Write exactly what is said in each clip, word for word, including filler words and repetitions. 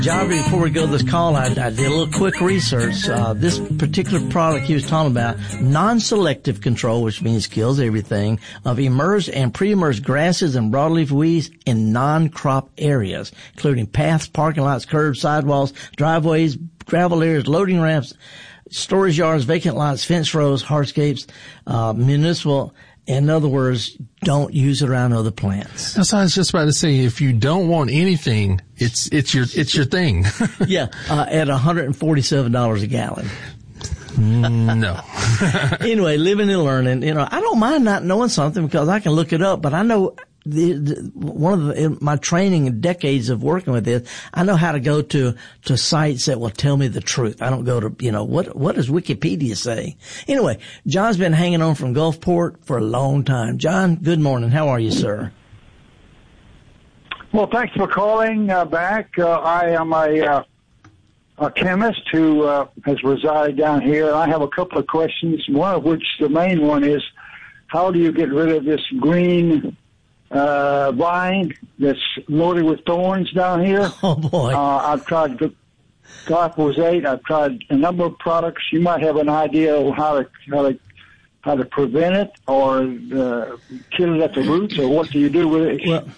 John, before we go to this call, I, I did a little quick research. Uh, this particular product he was talking about, non-selective control, which means kills everything, of emerged and pre-emerged grasses and broadleaf weeds in non-crop areas, including paths, parking lots, curbs, sidewalks, driveways, gravel areas, loading ramps, storage yards, vacant lots, fence rows, hardscapes, uh, municipal. In other words, don't use it around other plants. That's what I was just about to say. If you don't want anything, it's it's your it's your thing. yeah, uh, at one hundred forty-seven dollars a gallon. No. Anyway, living and learning. You know, I don't mind not knowing something because I can look it up, but I know the, the one of the, in my training and decades of working with this, I know how to go to to sites that will tell me the truth. I don't go to, you know, what what does Wikipedia say? Anyway, John's been hanging on from Gulfport for a long time. John, good morning. How are you, sir? Well, thanks for calling uh, back. Uh, I am a, uh, a chemist who uh, has resided down here. I have a couple of questions, one of which, the main one is, how do you get rid of this green uh vine that's loaded with thorns down here? Oh, boy. Uh, I've tried glyphosate. I've tried a number of products. You might have an idea of how to how to how to prevent it or uh, kill it at the roots, or what do you do with it? Well,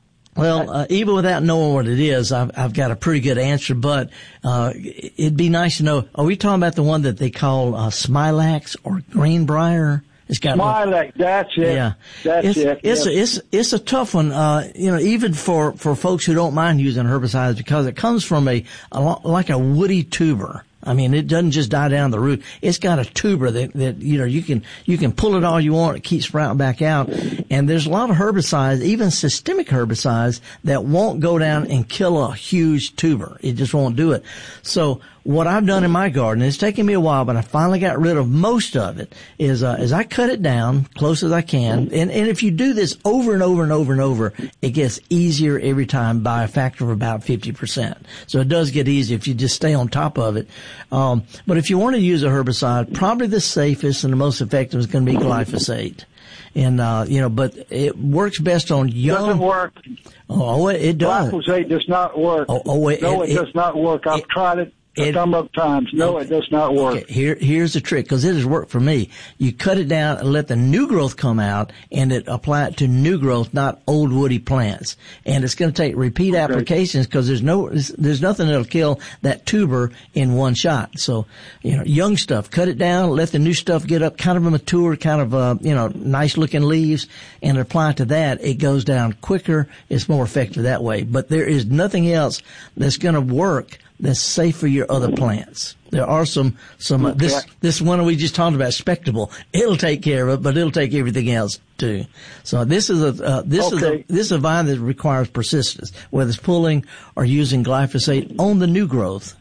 Well, uh, even without knowing what it is, I've, I've got a pretty good answer, but uh it'd be nice to know, are we talking about the one that they call uh, Smilax or Greenbrier? It's got Smilax, that's it. Yeah. That's it's, it. It's, Yes. a, it's, it's a tough one, uh, you know, even for, for folks who don't mind using herbicides, because it comes from a, a like a woody tuber. I mean, it doesn't just die down the root. It's got a tuber that, that, you know, you can, you can pull it all you want. It keeps sprouting back out. And there's a lot of herbicides, even systemic herbicides, that won't go down and kill a huge tuber. It just won't do it. So what I've done in my garden, it's taken me a while, but I finally got rid of most of it, is, uh, is I cut it down close as I can. And, and if you do this over and over and over and over, it gets easier every time by a factor of about fifty percent. So it does get easier if you just stay on top of it. Um, but if you want to use a herbicide, probably the safest and the most effective is going to be glyphosate. And, uh, you know, but it works best on young. Doesn't work. Oh, it, it does. Glyphosate does not work. Oh, oh it, no, it, it, it does not work. I've it, tried it a it, number of times. No, okay. It does not work. Okay, here, here's the trick, because it has worked for me. You cut it down and let the new growth come out, and it apply it to new growth, not old woody plants. And it's going to take repeat okay. applications, because there's no, there's nothing that'll kill that tuber in one shot. So, you know, young stuff, cut it down, let the new stuff get up, kind of a mature, kind of, uh, you know, nice looking leaves, and apply to that. It goes down quicker. It's more effective that way. But there is nothing else that's going to work that's safe for your other plants. There are some, some, uh, this, this one we just talked about, Spectable. It'll take care of it, but it'll take everything else too. So this is a, uh, this okay. is a, this is a vine that requires persistence, whether it's pulling or using glyphosate on the new growth.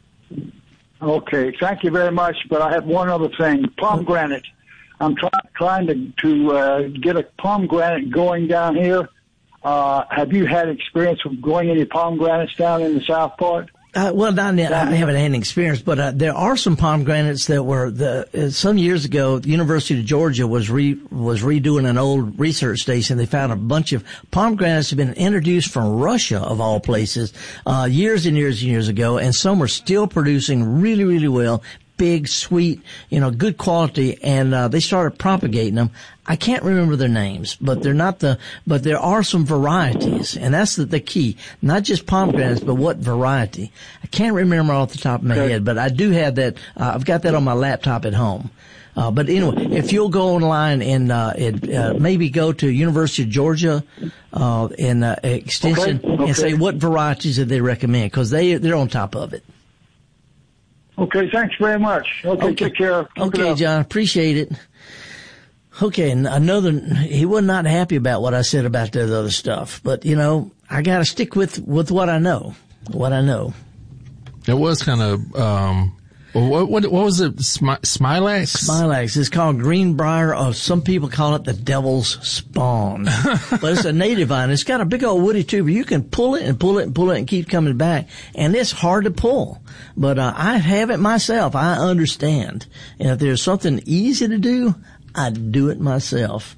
Okay. Thank you very much. But I have one other thing. Pomegranate. I'm try, trying to, to, uh, get a pomegranate going down here. Uh, have you had experience with growing any pomegranates down in the south part? Uh, well, not, I haven't had any experience, but uh, there are some pomegranates that were the uh, some years ago. The University of Georgia was re was redoing an old research station. They found a bunch of pomegranates had been introduced from Russia, of all places, uh, years and years and years ago, and some were still producing really, really well. Big, sweet, you know, good quality, and uh, they started propagating them. I can't remember their names, but they're not the, but there are some varieties, and that's the, the key. Not just pomegranates, but what variety. I can't remember off the top of my okay. head, but I do have that, uh, I've got that on my laptop at home. Uh, but anyway, if you'll go online and, uh, it, uh, maybe go to University of Georgia, uh, in, uh, Extension, okay. Okay. and say what varieties do they recommend, because they, they're on top of it. Okay, thanks very much. Okay, okay. Take care. Keep okay, John, appreciate it. Okay, and another, he was not happy about what I said about that other stuff, but you know, I gotta stick with, with what I know, what I know. It was kind of, um, what, what, what was it? Smi- Smilax? Smilax. It's called Greenbrier, or some people call it the devil's spawn. But it's a native vine. It's got a big old woody tuber. You can pull it and pull it and pull it and keep coming back. And it's hard to pull. But, uh, I have it myself. I understand. And if there's something easy to do, I'd do it myself.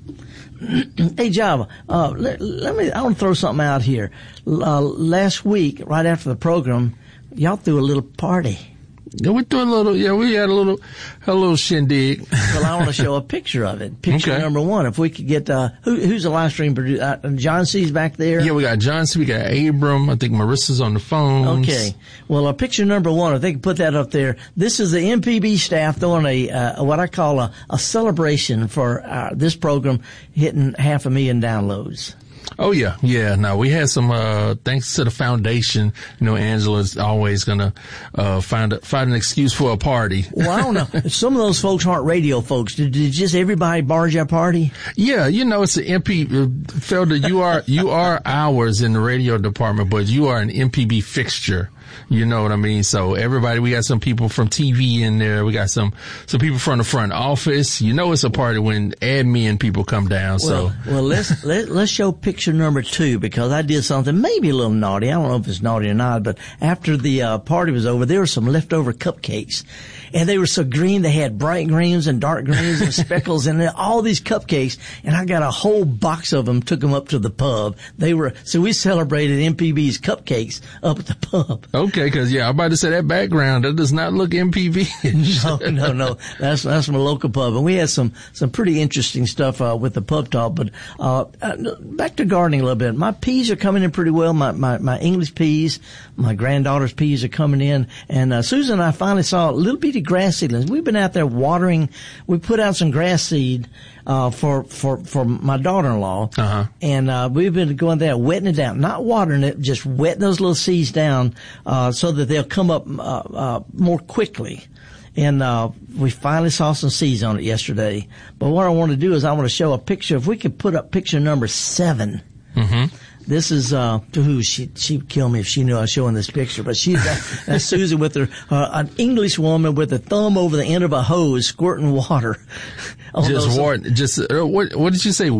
Hey, Java, uh, let, let me, I want to throw something out here. Uh, last week, right after the program, y'all threw a little party. Yeah, we threw a little, yeah, we had a little, a little shindig. Well, I want to show a picture of it. Picture okay. number one. If we could get, uh, who, who's the live stream producer? Uh, John C's back there? Yeah, we got John C, we got Abram. I think Marissa's on the phone. Okay. Well, uh, picture number one, if they can put that up there. This is the M P B staff throwing a, uh, what I call a, a celebration for uh, this program hitting half a million downloads. Oh yeah, yeah. No, we had some, uh, thanks to the foundation, you know, Angela's always gonna, uh, find a, find an excuse for a party. Well, I don't know. Some of those folks aren't radio folks. Did, did just everybody barge our party? Yeah, you know, it's an M P, uh, Felder, you are, you are ours in the radio department, but you are an M P B fixture. You know what I mean? So everybody, we got some people from T V in there. We got some, some people from the front office. You know, it's a party when admin people come down. So, well, well let's, let, let's show picture number two, because I did something maybe a little naughty. I don't know if it's naughty or not, but after the, uh, party was over, there were some leftover cupcakes. And they were so green, they had bright greens and dark greens and speckles and all these cupcakes. And I got a whole box of them, took them up to the pub. They were, so we celebrated M P B's cupcakes up at the pub. Okay, cause yeah, I'm about to say that background, that does not look M P B. no, no, no. That's, that's from a local pub. And we had some, some pretty interesting stuff, uh, with the pub talk. But, uh, back to gardening a little bit. My peas are coming in pretty well. My, my, my English peas, my granddaughter's peas are coming in. And, uh, Susan and I finally saw a little bitty grass seedlings. We've been out there watering. We put out some grass seed, uh, for, for, for my daughter-in-law. Uh-huh. And, uh, we've been going there, wetting it down, not watering it, just wetting those little seeds down, uh, so that they'll come up, uh, uh, more quickly. And, uh, we finally saw some seeds on it yesterday. But what I want to do is I want to show a picture. If we could put up picture number seven. Mm-hmm. This is, uh, to who she, she'd kill me if she knew I was showing this picture, but she's, that, that's Susan with her, uh, an English woman with a thumb over the end of a hose squirting water. Just water, just, uh, what, what did you say?